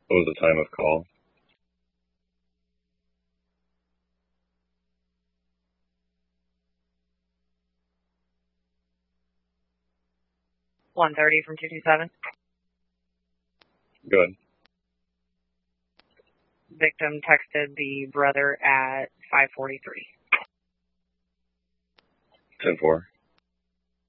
What was the time of call? (1:30) from 227. Good. Victim texted the brother at 5:43. 10-4.